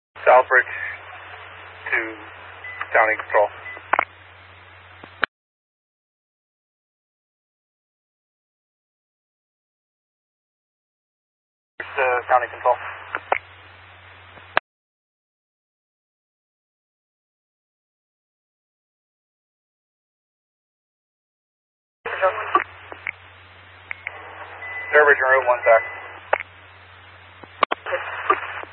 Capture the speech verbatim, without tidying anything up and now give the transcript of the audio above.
Southbridge to County Control. To County Control. Southbridge en route, one sec.